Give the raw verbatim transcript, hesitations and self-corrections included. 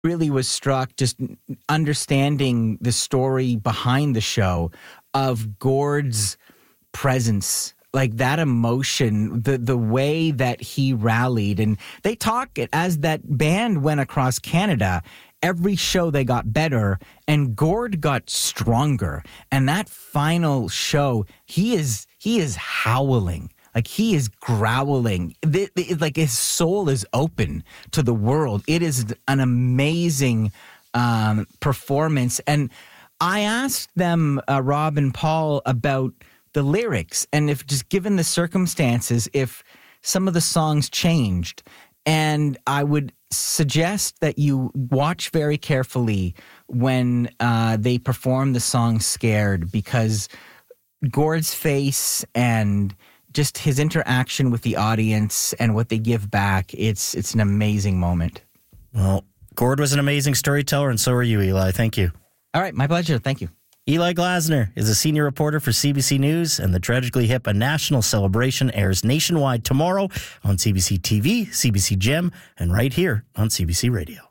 really was struck just understanding the story behind the show of Gord's presence, like that emotion, the the way that he rallied. And they talk as that band went across Canada, every show they got better and Gord got stronger. And that final show, he is he is howling. Like he is growling. The, the, like his soul is open to the world. It is an amazing um, performance. And I asked them, uh, Rob and Paul, about the lyrics and if just given the circumstances, if some of the songs changed. And I would suggest that you watch very carefully when uh, they perform the song Scared, because Gord's face and just his interaction with the audience and what they give back, it's it's an amazing moment. Well, Gord was an amazing storyteller, and so are you, Eli. Thank you. All right, my pleasure. Thank you. Eli Glasner is a senior reporter for C B C News, and the Tragically Hip, a national celebration, airs nationwide tomorrow on C B C T V, C B C Gem, and right here on C B C Radio.